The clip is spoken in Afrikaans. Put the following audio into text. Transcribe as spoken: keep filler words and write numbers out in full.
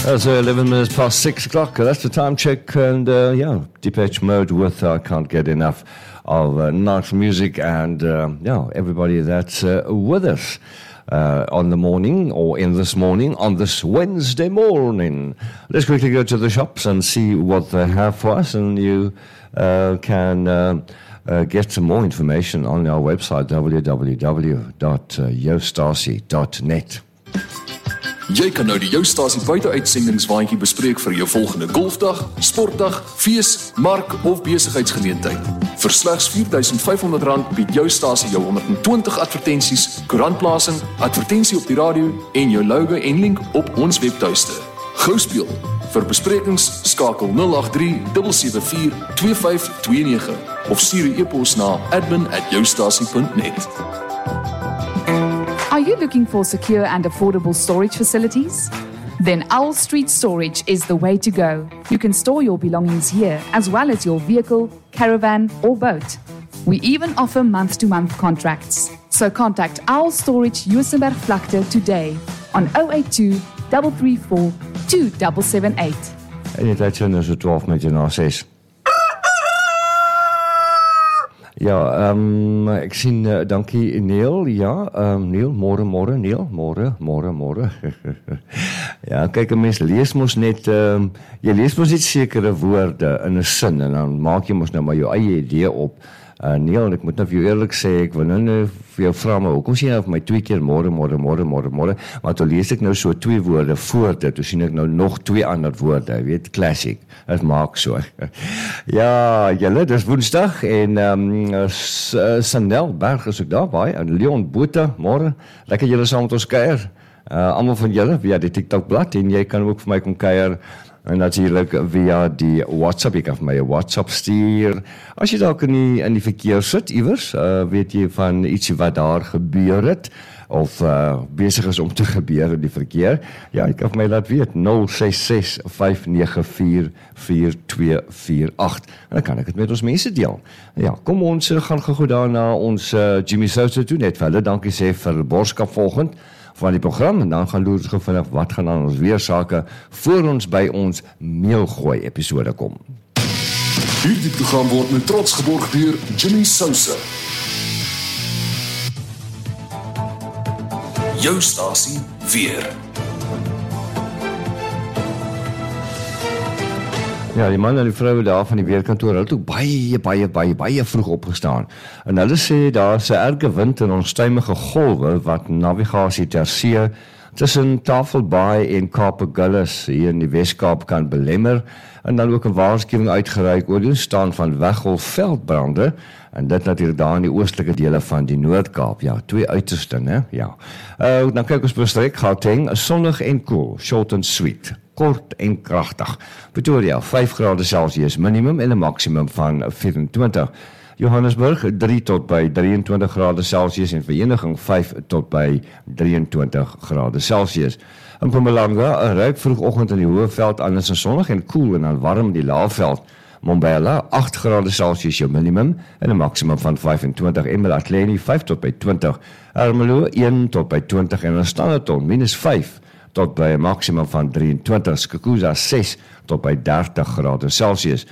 That's uh, eleven minutes past six o'clock. That's the time check. And uh, yeah, Depeche Mode with I uh, Can't Get Enough of uh, nice music. And uh, yeah, everybody that's uh, with us uh, on the morning or in this morning on this Wednesday morning. Let's quickly go to the shops and see what they have for us. And you uh, can uh, uh, get some more information on our website, w w w dot joustasie dot net. Jy kan nou die Joustasie buiteuitsendingswaandjie bespreek vir jou volgende golfdag, sportdag, fees, mark of besigheidsgeleentheid. Vir slegs vier duisend vyf honderd rand bied Joustasie jou honderd en twintig advertensies, koerantplasing, advertensie op die radio en jou logo en link op ons webtuiste. Gou speel. Vir besprekings skakel nul agt drie sewe sewe vier twee vyf twee nege of stuur 'n e-pos na admin at joustasie dot net. Are you looking for secure and affordable storage facilities? Then Owl Street Storage is the way to go. You can store your belongings here as well as your vehicle, caravan or boat. We even offer month-to-month contracts. So contact Owl Storage Juisenberg Vlakte today on zero eight two, three three four, two seven seven eight. En die tyd so nou so twaalf minute na ses. Ja, um, ek sien, uh, dankie Neil, ja, um, Neil, môre, môre, Neil, môre, môre, môre. Ja, kyk, 'n mens lees mos net, um, jy lees mos net sekere woorde in 'n sin, en dan maak jy mos nou maar jou eie idee op. Uh, Neil, ek moet nou vir jou eerlik sê, ek wil nou nou vir jou vra, maar hoekom sien jy nou vir my twee keer môre, môre, môre, môre, môre, maar toe lees ek nou so twee woorde voor dit, toe sien ek nou nog twee ander woorde, jy weet, classic, het maak so. Ja, julle, dis Woensdag, en um, Sanel Berg is ook daar, baie, en Leon Botha, môre, lekker julle saam met ons kuier, uh, allemaal van julle, via die TikTok blad, en jy kan ook vir my kom kuier, en natuurlijk via die WhatsApp, jy kan vir my een WhatsApp stuur. As jy dalk in die, in die verkeer sit, iewers, uh, weet jy van iets wat daar gebeur het, of uh, bezig is om te gebeur in die verkeer, ja, jy kan vir my laat weet, nul ses ses vyf nege vier vier twee vier agt, en dan kan ek het met ons mense deel. Ja, kom ons uh, gaan gou daar na ons uh, Jimmy Sousa toe, net vir hulle, dankie sê vir boodskap volgend, van die program, en dan gaan loer ons gevinnig wat gaan aan ons weersake voor ons by ons meelgooi episode kom. Hierdie program word met trots geborg deur Jimmy Sousa. Joustasie weer. Ja, die man en die vrou daar van die weerkantoor, hulle het ook baie, baie, baie, baie vroeg opgestaan. En hulle sê, daar is 'n erge wind en onstuimige golwe, wat navigasie ter see, tussen Tafelbaai en Kaapagullis, hier in die Weskaap kan belemmer, en dan ook 'n waarskuwing uitgereik oor die ontstaan van weggolfveldbrande, en dit natuurlik daar in die oostelike dele van die Noord-Kaap, ja, twee uiterste, hè, ja. Uh, dan kyk ons per streek, Gauteng, sonnig en koel, short and sweet, kort en kragtig. Pretoria, vyf grade Celsius minimum en 'n maksimum van vyf-en-twintig. Johannesburg, drie tot by drieëntwintig grade Celsius en Vereniging vyf tot by drieëntwintig grade Celsius. In Mpumalanga, 'n ruik vroegoggend in die Hoëveld aan is sonnig en koel en dan warm die Laagveld. Mbombela, agt grade Celsius jou minimum en 'n maksimum van vyf-en-twintig. Emakhueni, vyf tot by twintig. Ermelo, een tot by twintig en in Standerton, minus vyf tot by 'n maksimum van drieëntwintig. Skukuza, ses tot by dertig grade Celsius.